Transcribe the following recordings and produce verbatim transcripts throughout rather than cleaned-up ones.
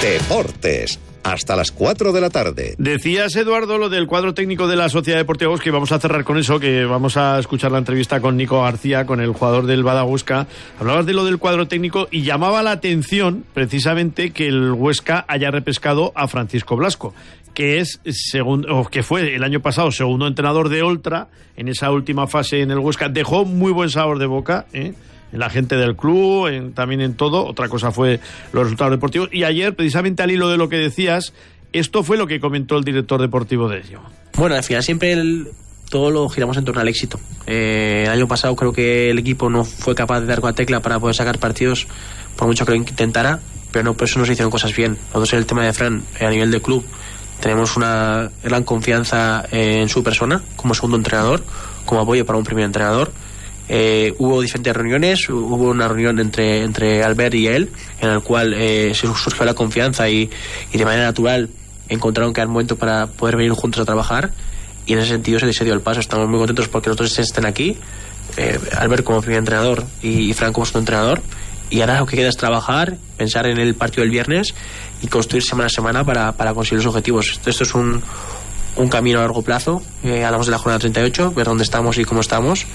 Deportes. Hasta las cuatro de la tarde. Decías, Eduardo, lo del cuadro técnico de la Sociedad Deportiva Huesca, y vamos a cerrar con eso, que vamos a escuchar la entrevista con Nico García, con el jugador del Bada Huesca. Hablabas de lo del cuadro técnico y llamaba la atención precisamente que el Huesca haya repescado a Francisco Blasco, que es segundo, o que fue el año pasado segundo entrenador de Oltra en esa última fase en el Huesca. Dejó muy buen sabor de boca, ¿eh? en la gente del club, en, también en todo. Otra cosa fue los resultados deportivos. Y ayer, precisamente al hilo de lo que decías, esto fue lo que comentó el director deportivo de ello. Bueno, al final siempre el, todo lo giramos en torno al éxito. Eh, el año pasado creo que el equipo no fue capaz de dar con la tecla para poder sacar partidos, por mucho que lo intentara, pero no por eso no se hicieron cosas bien. Nosotros en el tema de Fran, a nivel de club, tenemos una gran confianza en su persona como segundo entrenador, como apoyo para un primer entrenador. Eh, hubo diferentes reuniones, hubo una reunión entre, entre Albert y él, en la cual eh, se surgió la confianza y, y de manera natural encontraron que era el momento para poder venir juntos a trabajar, y en ese sentido se les dio el paso. Estamos muy contentos porque los dos estén aquí, eh, Albert como primer entrenador y, y Fran como segundo entrenador, y ahora lo que queda es trabajar, pensar en el partido del viernes y construir semana a semana para, para conseguir los objetivos. Esto es un, un camino a largo plazo. Eh, hablamos de la jornada treinta y ocho, ver dónde estamos y cómo estamos,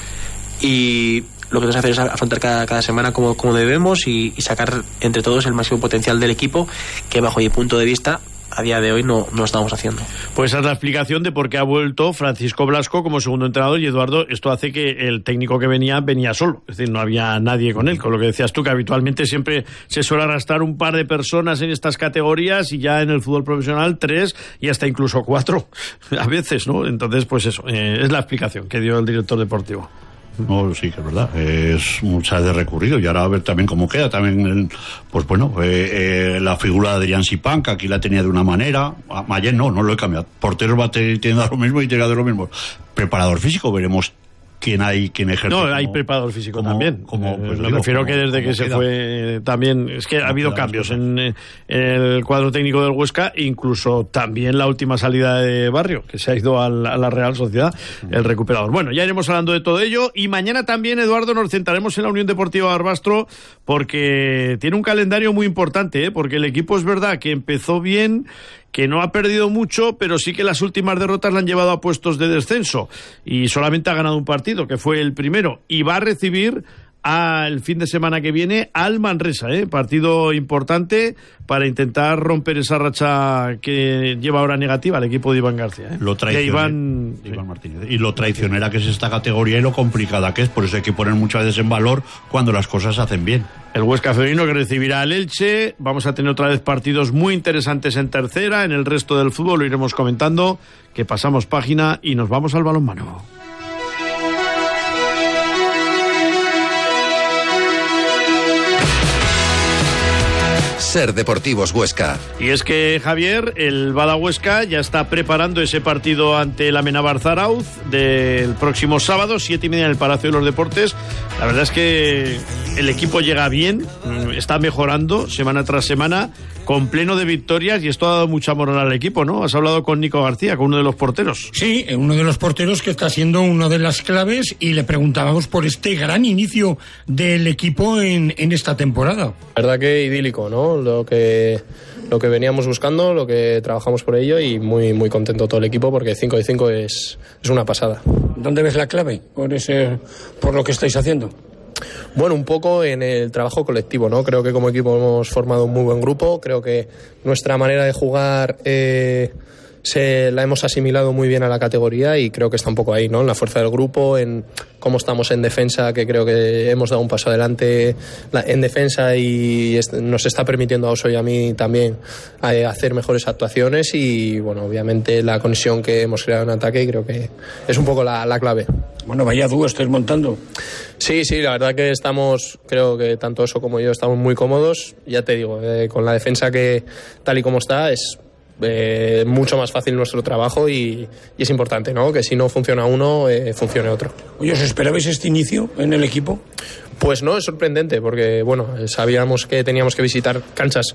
y lo que tenemos que hacer es afrontar cada, cada semana como, como debemos y, y sacar entre todos el máximo potencial del equipo, que bajo mi punto de vista a día de hoy no, no estamos haciendo. Pues esa es la explicación de por qué ha vuelto Francisco Blasco como segundo entrenador. Y Eduardo, esto hace que el técnico que venía, venía solo, es decir, no había nadie con él, con lo que decías tú, que habitualmente siempre se suele arrastrar un par de personas en estas categorías, y ya en el fútbol profesional tres y hasta incluso cuatro a veces, ¿no? Entonces, pues eso, eh, es la explicación que dio el director deportivo. No, sí que es verdad, es muchas de recurrido, y ahora a ver también cómo queda. También, el, pues bueno, eh, eh, la figura de Adrián Sipán, que aquí la tenía de una manera, ayer no, no lo he cambiado. Porteros va a tener lo mismo y tirador lo mismo. Preparador físico, veremos quién hay, quién ejerce. No, como, hay preparador físico como, también. Como, pues eh, me digo, refiero como, que desde que se queda. fue también, es que ha habido cambios en, en el cuadro técnico del Huesca, incluso también la última salida de Barrio, que se ha ido a la, a la Real Sociedad, el recuperador. Bueno, ya iremos hablando de todo ello, y mañana también, Eduardo, nos centraremos en la Unión Deportiva Barbastro, porque tiene un calendario muy importante, ¿eh? Porque el equipo es verdad que empezó bien, que no ha perdido mucho, pero sí que las últimas derrotas la han llevado a puestos de descenso, y solamente ha ganado un partido, que fue el primero, y va a recibir al fin de semana que viene al Manresa, ¿eh? Partido importante para intentar romper esa racha que lleva ahora negativa el equipo de Iván García, ¿eh? Lo traicionera, Iván, Iván Martínez. Y lo traicionera que es esta categoría y lo complicada que es, por eso hay que poner muchas veces en valor cuando las cosas se hacen bien. El Huesca femenino que recibirá al Elche. Vamos a tener otra vez partidos muy interesantes en tercera. En el resto del fútbol lo iremos comentando, que pasamos página y nos vamos al balonmano. Ser Deportivos Huesca. Y es que, Javier, el Bada Huesca ya está preparando ese partido ante la Amenábar Zarauz del próximo sábado, siete y media en el Palacio de los Deportes. La verdad es que el equipo llega bien, está mejorando semana tras semana, con pleno de victorias, y esto ha dado mucha moral al equipo, ¿no? Has hablado con Nico García, con uno de los porteros. Sí, uno de los porteros que está siendo una de las claves, y le preguntábamos por este gran inicio del equipo en, en esta temporada. La verdad que idílico, ¿no? Lo que, lo que veníamos buscando, lo que trabajamos por ello, y muy, muy contento todo el equipo, porque cinco de cinco es, es una pasada. ¿Dónde ves la clave por, ese, por lo que estáis haciendo? Bueno, un poco en el trabajo colectivo, ¿no? Creo que como equipo hemos formado un muy buen grupo. Creo que nuestra manera de jugar eh, se la hemos asimilado muy bien a la categoría, y creo que está un poco ahí, ¿no? En la fuerza del grupo, en cómo estamos en defensa, que creo que hemos dado un paso adelante en defensa, y nos está permitiendo a Oso y a mí también hacer mejores actuaciones, y bueno, obviamente la conexión que hemos creado en ataque, creo que es un poco la, la clave. Bueno, vaya dúo estáis montando. Sí, sí, la verdad que estamos, creo que tanto Oso como yo estamos muy cómodos. Ya te digo, eh, con la defensa que tal y como está, es eh, mucho más fácil nuestro trabajo, y, y es importante, ¿no? Que si no funciona uno, eh, funcione otro. Oye, ¿os esperabais este inicio en el equipo? Pues no, es sorprendente, porque bueno, sabíamos que teníamos que visitar canchas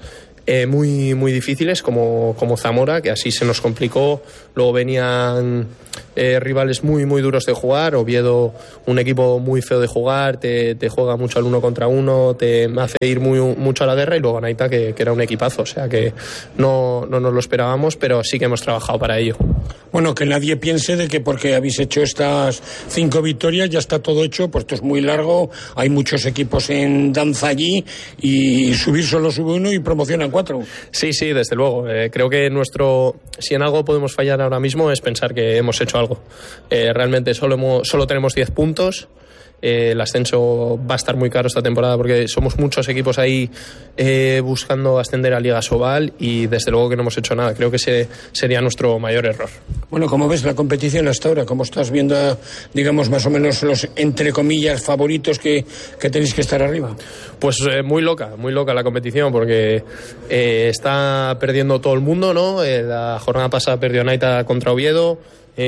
eh, muy, muy difíciles como, como Zamora, que así se nos complicó. Luego venían eh, rivales muy, muy duros de jugar. Oviedo, un equipo muy feo de jugar, te, te juega mucho al uno contra uno, te hace ir muy, mucho a la guerra. Y luego Anaita, que, que era un equipazo, o sea que no, no nos lo esperábamos, pero sí que hemos trabajado para ello. Bueno, que nadie piense de que porque habéis hecho estas cinco victorias ya está todo hecho, pues esto es muy largo, hay muchos equipos en danza allí y subir solo sube uno y promocionan cuatro. Sí, sí, desde luego. Eh, creo que nuestro, si en algo podemos fallar ahora mismo es pensar que hemos hecho algo. Eh, realmente solo, hemos, solo tenemos diez puntos. Eh, el ascenso va a estar muy caro esta temporada porque somos muchos equipos ahí eh, buscando ascender a Liga Sobal y desde luego que no hemos hecho nada. Creo que ese sería nuestro mayor error. Bueno, ¿cómo ves la competición hasta ahora? ¿Cómo estás viendo, digamos, más o menos los, entre comillas, favoritos que, que tenéis que estar arriba? Pues eh, muy loca, muy loca la competición porque eh, está perdiendo todo el mundo, ¿no? Eh, la jornada pasada perdió Naita contra Oviedo.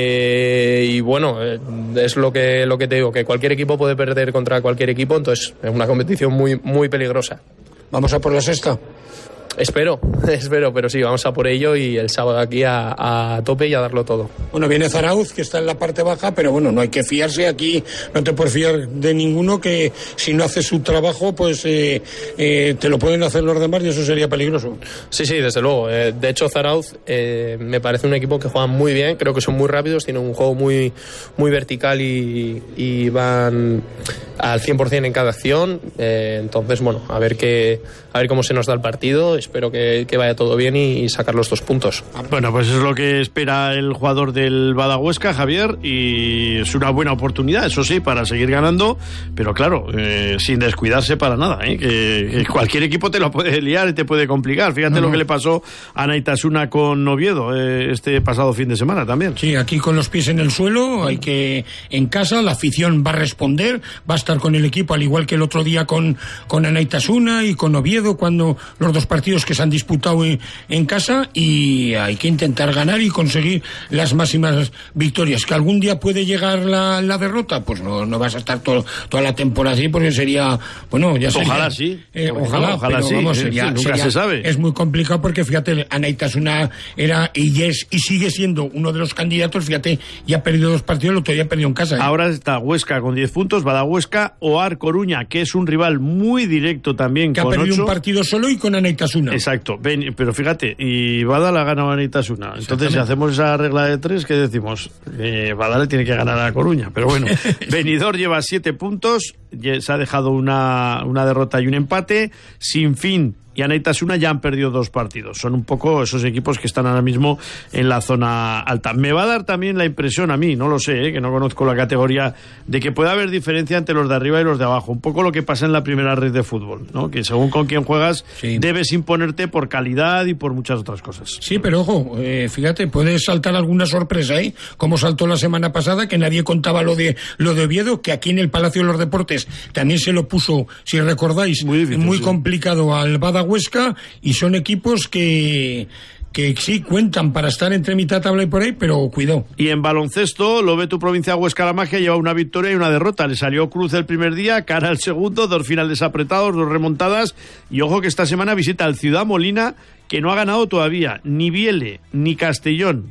Eh, y bueno, eh, es lo que lo que te digo, que cualquier equipo puede perder contra cualquier equipo, entonces es una competición muy muy peligrosa. ¿Vamos a por la sexta? Espero, espero, pero sí, vamos a por ello y el sábado aquí a, a tope y a darlo todo. Bueno, viene Zarauz, que está en la parte baja, pero bueno, no hay que fiarse aquí, no te puedes fiar de ninguno, que si no hace su trabajo, pues eh, eh, te lo pueden hacer los demás y eso sería peligroso. Sí, sí, desde luego. Eh, de hecho, Zarauz eh, me parece un equipo que juega muy bien, creo que son muy rápidos, tienen un juego muy, muy vertical y, y van al cien por ciento en cada acción. Eh, entonces, bueno, a ver, qué, a ver cómo se nos da el partido. Espero que, que vaya todo bien y, y sacar los dos puntos. Bueno, pues es lo que espera el jugador del Bada Huesca, Javier, y es una buena oportunidad, eso sí, para seguir ganando, pero claro, eh, sin descuidarse para nada, ¿eh? que, que cualquier equipo te lo puede liar y te puede complicar. Fíjate no, lo que le pasó a Naitasuna con Oviedo eh, este pasado fin de semana también. Sí, aquí con los pies en el suelo, hay que en casa, la afición va a responder, va a estar con el equipo, al igual que el otro día con, con Naitasuna y con Oviedo, cuando los dos partidos que se han disputado en, en casa, y hay que intentar ganar y conseguir las máximas victorias. ¿Que algún día puede llegar la, la derrota? Pues no, no vas a estar todo, toda la temporada así, porque sería, bueno, ya sería, ojalá sí eh, ojalá, ojalá pero, sí vamos, sí, sería, sí, nunca sería, se sabe. Es muy complicado porque fíjate, Naitasuna era y es y sigue siendo uno de los candidatos, fíjate, ya ha perdido dos partidos, el otro día perdió en casa, ¿eh? Ahora está Huesca con diez puntos, Bada Huesca, Oar Coruña, que es un rival muy directo también, que con ha perdido ocho. Un partido solo y con Naitasuna. Exacto, ven, pero fíjate, y Bada la ha ganado a Naitasuna. Entonces, si hacemos esa regla de tres, ¿qué decimos? Eh, Bada le tiene que ganar a Coruña. Pero bueno, Benidorm lleva siete puntos, se ha dejado una, una derrota y un empate. Sin fin y Naitasuna ya han perdido dos partidos. Son un poco esos equipos que están ahora mismo en la zona alta. Me va a dar también la impresión a mí, no lo sé, ¿eh? que no conozco la categoría, de que puede haber diferencia entre los de arriba y los de abajo. Un poco lo que pasa en la primera red de fútbol, ¿no? Que según con quién juegas, sí, debes imponerte por calidad y por muchas otras cosas. Sí, pero ojo, eh, fíjate, puede saltar alguna sorpresa ahí, ¿eh? Como saltó la semana pasada, que nadie contaba lo de lo de Oviedo, que aquí en el Palacio de los Deportes también se lo puso, si recordáis, muy, difícil, muy sí. complicado al Bada Huesca, y son equipos que que sí cuentan para estar entre mitad tabla y por ahí, pero cuidado. Y en baloncesto, lo ve tu provincia Huesca La Magia, lleva una victoria y una derrota. Le salió cruz el primer día, cara al segundo, dos finales apretados, dos remontadas, y ojo que esta semana visita al Ciudad Molina, que no ha ganado todavía ni Viele, ni Castellón,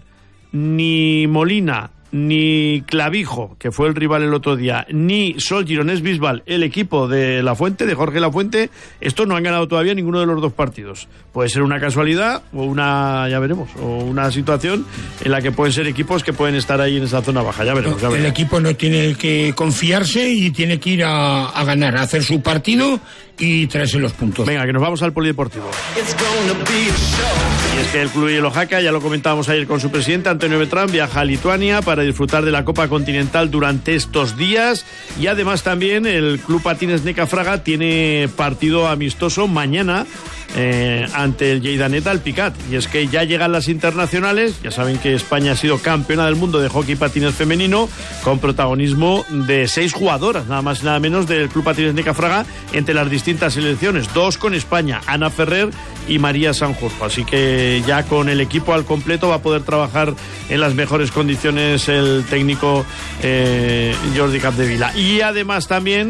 ni Molina, ni Clavijo, que fue el rival el otro día, ni Sol Gironés Bisbal, el equipo de La Fuente, de Jorge La Fuente. Estos no han ganado todavía ninguno de los dos partidos. Puede ser una casualidad o una, ya veremos, o una situación en la que pueden ser equipos que pueden estar ahí en esa zona baja, ya veremos, ya veremos. El equipo no tiene que confiarse y tiene que ir a, a ganar, a hacer su partido y traerse los puntos. Venga, que nos vamos al polideportivo. Y es que el Club Hielo Jaca, ya lo comentábamos ayer con su presidente Antonio Beltrán, viaja a Lituania para disfrutar de la Copa Continental durante estos días, y además también el Club Patines Necafraga tiene partido amistoso mañana eh, ante el Lleidaneta Alpicat, y es que ya llegan las internacionales. Ya saben que España ha sido campeona del mundo de hockey patines femenino, con protagonismo de seis jugadoras, nada más y nada menos, del Club Patines Necafraga entre las distintas selecciones, dos con España, Ana Ferrer y María Sanjurjo, así que ya con el equipo al completo va a poder trabajar en las mejores condiciones el técnico eh, Jordi Capdevila. Y además también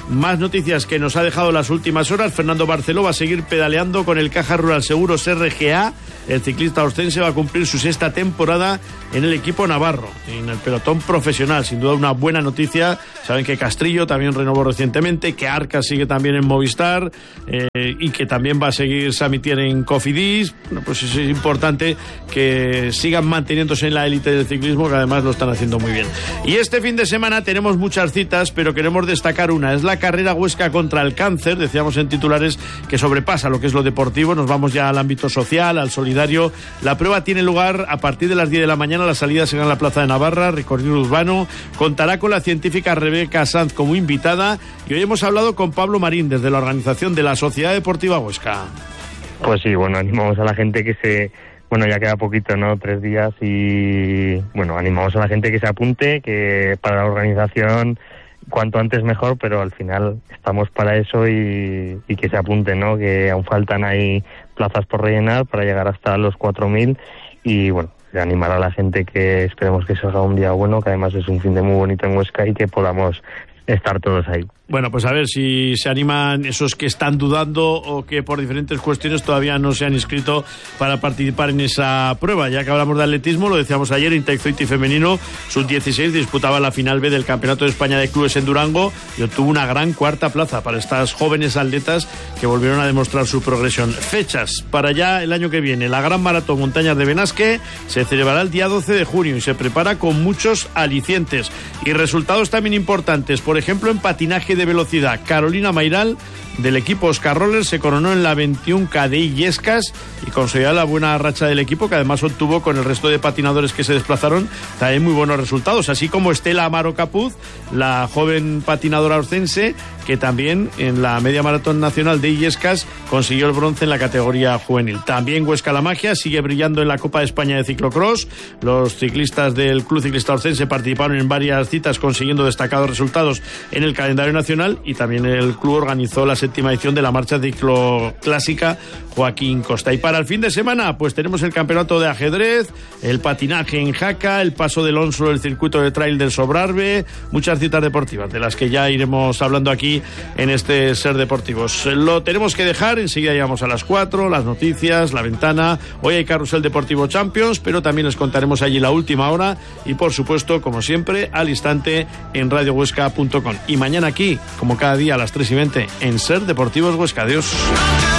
Más noticias que nos ha dejado las últimas horas. Fernando Barceló va a seguir pedaleando con el Caja Rural Seguros R G A. El ciclista ostense va a cumplir su sexta temporada en el equipo navarro, en el pelotón profesional. Sin duda una buena noticia. Saben que Castrillo también renovó recientemente, que Arca sigue también en Movistar eh, y que también va a seguir Samitier en Cofidis. Bueno, pues es importante que sigan manteniéndose en la élite del ciclismo, que además lo están haciendo muy bien. Y este fin de semana tenemos muchas citas, pero queremos destacar una. Es la carrera Huesca contra el cáncer. Decíamos en titulares que sobrepasa lo que es lo deportivo. Nos vamos ya al ámbito social, al solidario. La prueba tiene lugar a partir de las diez de la mañana. La salida será en la Plaza de Navarra, recorrido urbano. Contará con la científica Rebeca Sanz como invitada. Y hoy hemos hablado con Pablo Marín desde la organización de la Sociedad Deportiva Huesca. Pues sí, bueno, animamos a la gente que se... Bueno, ya queda poquito, ¿no? Tres días y... Bueno, animamos a la gente que se apunte, que para la organización cuanto antes mejor, pero al final estamos para eso y, y que se apunten, ¿no? Que aún faltan ahí plazas por rellenar para llegar hasta los cuatro mil y, bueno, animar a la gente que esperemos que salga un día bueno, que además es un fin de muy bonito en Huesca y que podamos estar todos ahí. Bueno, pues a ver si se animan esos que están dudando o que por diferentes cuestiones todavía no se han inscrito para participar en esa prueba. Ya que hablamos de atletismo, lo decíamos ayer, Intexoiti femenino sub dieciséis disputaba la final B del Campeonato de España de Clubes en Durango y obtuvo una gran cuarta plaza para estas jóvenes atletas que volvieron a demostrar su progresión. Fechas para ya el año que viene. La Gran Maratón Montañas de Benasque se celebrará el día doce de junio y se prepara con muchos alicientes y resultados también importantes. Por ejemplo, en patinaje de velocidad, Carolina Mairal del equipo Oscar Roller se coronó en la veintiuno K de Illescas y consolidó la buena racha del equipo, que además obtuvo con el resto de patinadores que se desplazaron también muy buenos resultados, así como Estela Amaro Capuz, la joven patinadora orcense, que también en la media maratón nacional de Illescas consiguió el bronce en la categoría juvenil. También Huesca La Magia sigue brillando en la Copa de España de Ciclocross. Los ciclistas del Club Ciclista Orcense participaron en varias citas consiguiendo destacados resultados en el calendario nacional y también el club organizó la séptima edición de la marcha cicloclásica Joaquín Costa. Y para el fin de semana pues tenemos el campeonato de ajedrez, el patinaje en Jaca, el paso del Onso, el circuito de trail del Sobrarbe, muchas citas deportivas de las que ya iremos hablando aquí en este Ser Deportivos. Lo tenemos que dejar, enseguida llegamos a las cuatro, las noticias, la ventana. Hoy hay Carrusel Deportivo Champions, pero también les contaremos allí la última hora y por supuesto, como siempre, al instante en radio huesca punto com. Y mañana aquí, como cada día a las tres y veinte, en Ser Deportivos Huesca. Adiós.